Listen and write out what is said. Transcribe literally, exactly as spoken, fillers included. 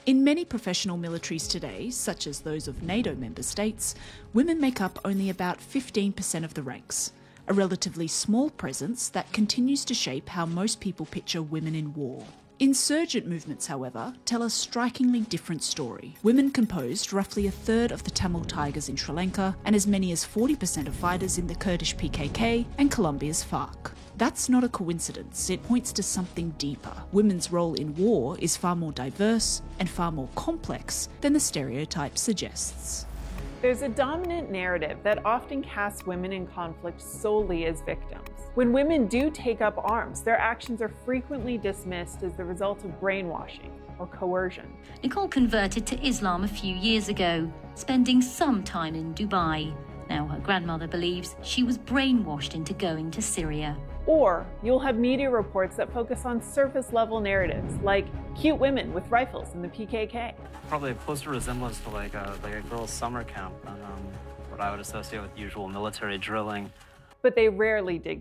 In many professional militaries today, such as those of NATO member states, women make up only about fifteen percent of the ranks, a relatively small presence that continues to shape how most people picture women in war. Insurgent movements, however, tell a strikingly different story. Women composed roughly a third of the Tamil Tigers in Sri Lanka and as many as forty percent of fighters in the Kurdish P K K and Colombia's FARC. That's not a coincidence. It points to something deeper. Women's role in war is far more diverse and far more complex than the stereotype suggests. There's a dominant narrative that often casts women in conflict solely as victims. When women do take up arms, their actions are frequently dismissed as the result of brainwashing or coercion. Nicole converted to Islam a few years ago, spending some time in Dubai. Now her grandmother believes she was brainwashed into going to Syria. Or you'll have media reports that focus on surface-level narratives, like cute women with rifles in the P K K. Probably a closer resemblance to like a, like a girls' summer camp than um, what I would associate with usual military drilling. But they rarely dig